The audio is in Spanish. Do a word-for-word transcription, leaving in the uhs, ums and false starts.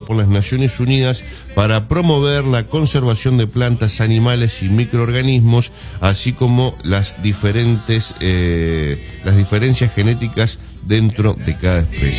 por las Naciones Unidas para promover la conservación de plantas, animales y microorganismos, así como las diferentes eh, las diferencias genéticas dentro de cada especie.